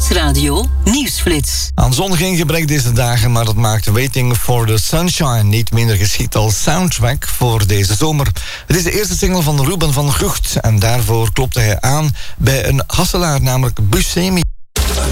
Nieuwsradio Nieuwsflits. Aan zon geen gebrek deze dagen, maar dat maakt Waiting for the Sunshine niet minder geschikt als soundtrack voor deze zomer. Het is de eerste single van Ruben van Gucht en daarvoor klopte hij aan bij een hasselaar, namelijk Buscemi.